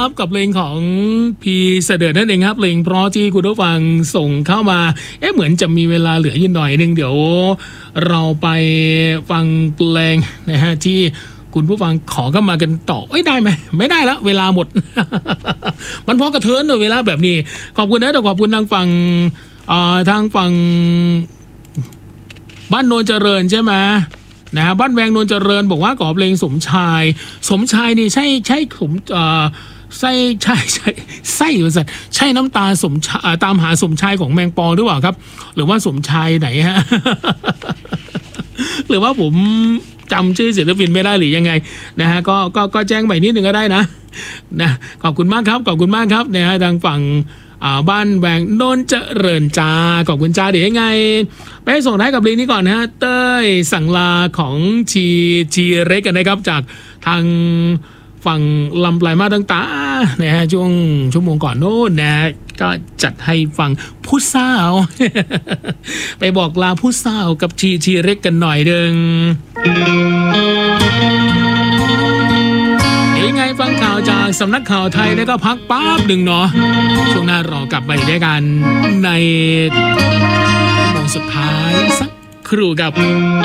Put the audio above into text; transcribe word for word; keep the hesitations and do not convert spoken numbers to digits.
ครับกับเพลงของพีเสด็จนั่นเองครับเพลงเพราะที่คุณผู้ฟังส่งเข้ามาเอ๊ะเหมือนจะมีเวลาเหลืออยู่หน่อยนึงเดี๋ยวเราไปฟังเพลงนะฮะที่คุณผู้ฟังขอเข้ามากันต่อเอ้ยได้ไหมไม่ได้แล้วเวลาหมด มันพอกระเทินเลยเวลาแบบนี้ขอบคุณนะแต่ขอบคุณทางฝั่งอ่าทางฝั่งบ้านโนนเจริญใช่ไหมนะฮะบ้านแวงโนนเจริญบอกว่าขอเพลงสมชายสมชายนี่ใช่ใช่สมอ่าไส้ใช่ใช่ไส้หรือสัตว์ใช่น้ำตาสมชายตามหาสมชายของแมงปอหรือเปล่าครับหรือว่าสมชายไหนฮะ หรือว่าผมจำชื่อศิลปินไม่ได้หรือยังไงนะฮะก็ก็ก็แจ้งไปนิดนึงก็ได้นะนะขอบคุณมากครับขอบคุณมากครับนะฮะทางฝั่งอ่าบ้านแวงโนนเจริญจ้าขอบคุณจ้าเดี๋ยวยังไงไปส่งท้ายกับเพลงนี้ก่อนนะฮะเต้ยสั่งลาของชีชีเร็กกันนะครับจากทางฝั่งลำปลายมาต่างๆนะฮะช่วงชั่วโมงก่อนโน้นนะก็จัดให้ฟังผู้สาว ไปบอกลาผู้สาวกับชีชีเร็กกันหน่อยดึงยังไงฟังข่าวจากสำนักข่าวไทยแล้วก็พักป๊าบหนึ่งเนาะช่วงหน้ารอกลับไปด้วยกันในชั่วโมงสุดท้ายสักครู่กับ